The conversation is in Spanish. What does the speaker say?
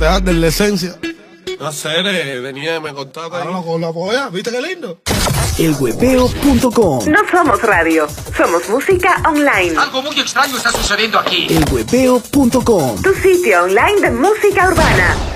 Te das de la esencia. No sé, venía, me contaba ahí. Ahora con la polla, ¿viste qué lindo? Elhueveo.com. No somos radio, somos música online. Algo muy extraño está sucediendo aquí. Elhueveo.com. Tu sitio online de música urbana.